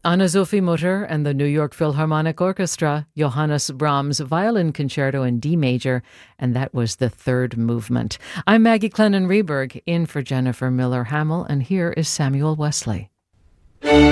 Anna-Sophie Mutter and the New York Philharmonic Orchestra, Johannes Brahms' Violin Concerto in D major, and that was the third movement. I'm Maggie Clennon Rehberg, in for Jennifer Miller Hamill, and here is Samuel Wesley.